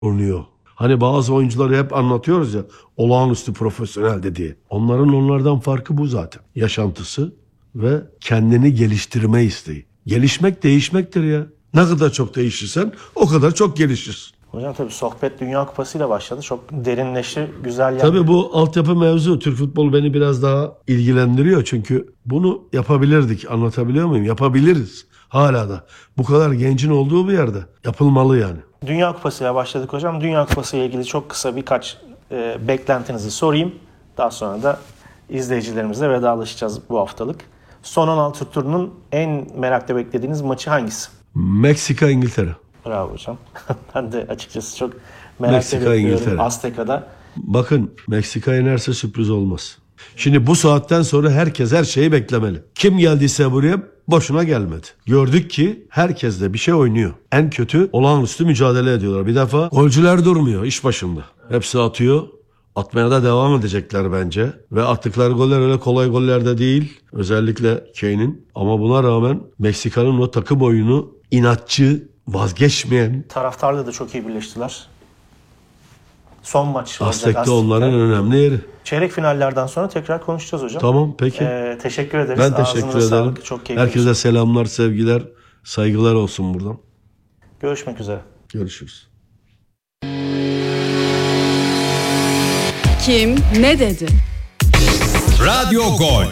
oynuyor. Hani bazı oyuncuları hep anlatıyoruz ya, olağanüstü profesyonel diye. Onlardan farkı bu zaten. Yaşantısı ve kendini geliştirme isteği. Gelişmek değişmektir ya. Ne kadar çok değişirsen o kadar çok gelişirsin. Hocam tabii sohbet Dünya Kupası ile başladı. Çok derinleşti, güzel yani. Tabii bu altyapı mevzu, Türk futbolu beni biraz daha ilgilendiriyor. Çünkü bunu yapabilirdik, anlatabiliyor muyum? Yapabiliriz hala da. Bu kadar gencin olduğu bir yerde yapılmalı yani. Dünya Kupası ile başladık hocam. Dünya Kupası ile ilgili çok kısa birkaç beklentinizi sorayım. Daha sonra da izleyicilerimizle vedalaşacağız bu haftalık. Son 16 turunun en merakla beklediğiniz maçı hangisi? Meksika, İngiltere. Bravo hocam. Ben de açıkçası çok merakla Meksika, bekliyorum. İngiltere. Azteka'da. Bakın, Meksika yenerse sürpriz olmaz. Şimdi bu saatten sonra herkes her şeyi beklemeli. Kim geldiyse buraya boşuna gelmedi. Gördük ki herkes de bir şey oynuyor. En kötü olağanüstü mücadele ediyorlar. Bir defa golcüler durmuyor iş başında. Hepsi atıyor. Atmaya da devam edecekler bence. Ve attıkları goller öyle kolay goller de değil. Özellikle Kane'in. Ama buna rağmen Meksika'nın o takım oyunu, inatçı, vazgeçmeyen. Taraftarla da çok iyi birleştiler. Son maç. Aztek'te onların önemli yeri. Çeyrek finallerden sonra tekrar konuşacağız hocam. Tamam, peki. Teşekkür ederiz. Ben teşekkür Ağzınıza ederim. sağlık. Çok keyifli. Herkese selamlar, sevgiler, saygılar olsun buradan. Görüşmek üzere. Görüşürüz. Kim ne dedi? Radyo Gol.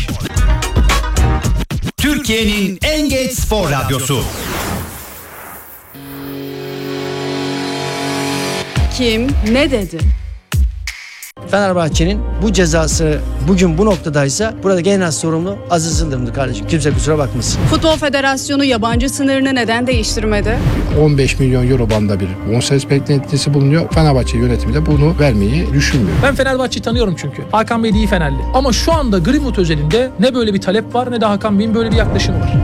Türkiye'nin en geç spor radyosu. Kim ne dedi? Fenerbahçe'nin bu cezası bugün bu noktadaysa burada genel sorumlu Aziz Yıldırım'dı kardeşim. Kimse kusura bakmasın. Futbol Federasyonu yabancı sınırını neden değiştirmedi? 15 milyon euro bandında bir bonservis beklentisi bulunuyor. Fenerbahçe yönetimi de bunu vermeyi düşünmüyor. Ben Fenerbahçe'yi tanıyorum çünkü. Hakan Bey de iyi Fenerli. Ama şu anda Greenwood özelinde ne böyle bir talep var ne de Hakan Bey'in böyle bir yaklaşımı var.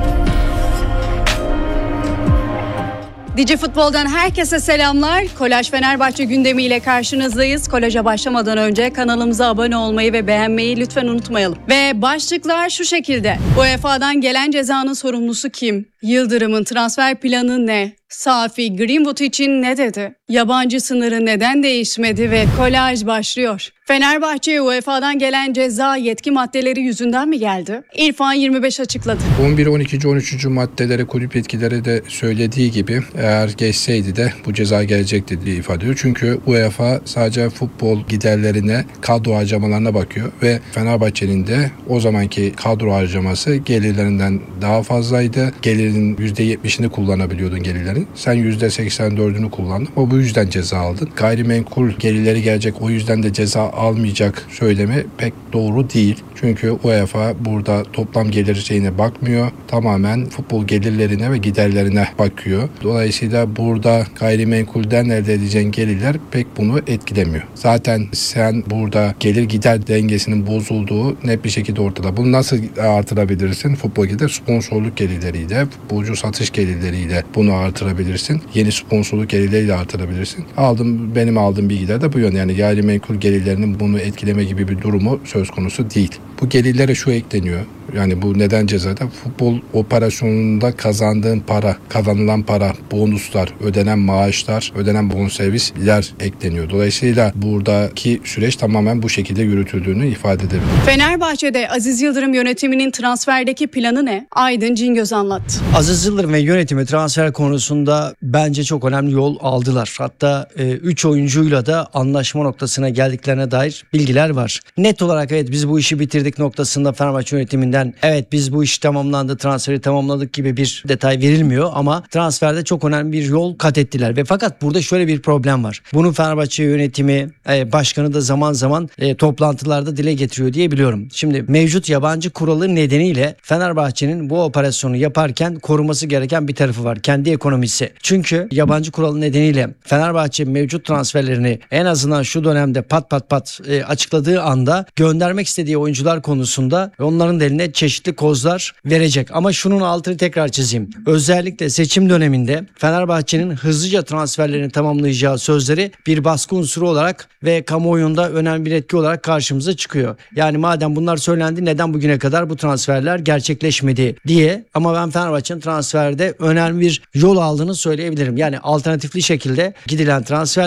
Dici Futbol'dan herkese selamlar. Kolaj Fenerbahçe gündemiyle karşınızdayız. Kolaja başlamadan önce kanalımıza abone olmayı ve beğenmeyi lütfen unutmayalım. Ve başlıklar şu şekilde. UEFA'dan gelen cezanın sorumlusu kim? Yıldırım'ın transfer planı ne? Safi Greenwood için ne dedi? Yabancı sınırı neden değişmedi ve kolaj başlıyor. Fenerbahçe'ye UEFA'dan gelen ceza yetki maddeleri yüzünden mi geldi? İrfan 25 açıkladı. 11, 12, 13. maddeleri kulüp yetkileri de söylediği gibi eğer geçseydi de bu ceza gelecekti diye ifade ediyor. Çünkü UEFA sadece futbol giderlerine, kadro harcamalarına bakıyor ve Fenerbahçe'nin de o zamanki kadro harcaması gelirlerinden daha fazlaydı. Gelirin %70'ini kullanabiliyordun gelirlerin. Sen %84'ünü kullandın ama bu yüzden ceza aldın. Gayrimenkul gelirleri gelecek, o yüzden de ceza almayacak söylemi pek doğru değil. Çünkü UEFA burada toplam gelir şeyine bakmıyor. Tamamen futbol gelirlerine ve giderlerine bakıyor. Dolayısıyla burada gayrimenkulden elde edeceğin gelirler pek bunu etkilemiyor. Zaten sen burada gelir gider dengesinin bozulduğu net bir şekilde ortada. Bunu nasıl artırabilirsin? Futbol gider sponsorluk gelirleriyle, futbolcu satış gelirleriyle bunu artırabilirsin. Yeni sponsorluk gelirleriyle artırabilirsin. Benim aldığım bilgiler de bu yönde. Yani gayrimenkul gelirlerinin bunu etkileme gibi bir durumu söz konusu değil. Bu gelirlere şu ekleniyor. Yani bu neden cezada? Futbol operasyonunda kazandığın para, kazanılan para, bonuslar, ödenen maaşlar, ödenen bonservisler ekleniyor. Dolayısıyla buradaki süreç tamamen bu şekilde yürütüldüğünü ifade edebilir. Fenerbahçe'de Aziz Yıldırım yönetiminin transferdeki planı ne? Aydın Cingöz anlattı. Aziz Yıldırım ve yönetimi transfer konusunda bence çok önemli yol aldılar. Hatta 3 oyuncuyla da anlaşma noktasına geldiklerine dair bilgiler var. Net olarak evet biz bu işi bitirdik noktasında Fenerbahçe yönetiminden evet biz bu iş tamamlandı, transferi tamamladık gibi bir detay verilmiyor ama transferde çok önemli bir yol kat ettiler ve fakat burada şöyle bir problem var. Bunu Fenerbahçe yönetimi, başkanı da zaman zaman toplantılarda dile getiriyor diye biliyorum. Şimdi mevcut yabancı kuralı nedeniyle Fenerbahçe'nin bu operasyonu yaparken koruması gereken bir tarafı var. Kendi ekonomisi. Çünkü yabancı kuralı nedeniyle Fenerbahçe mevcut transferlerini en azından şu dönemde pat açıkladığı anda göndermek istediği oyuncular konusunda onların da eline ve çeşitli kozlar verecek. Ama şunun altını tekrar çizeyim. Özellikle seçim döneminde Fenerbahçe'nin hızlıca transferlerini tamamlayacağı sözleri bir baskı unsuru olarak ve kamuoyunda önemli bir etki olarak karşımıza çıkıyor. Yani madem bunlar söylendi, neden bugüne kadar bu transferler gerçekleşmedi diye. Ama ben Fenerbahçe'nin transferde önemli bir yol aldığını söyleyebilirim. Yani alternatifli şekilde gidilen transfer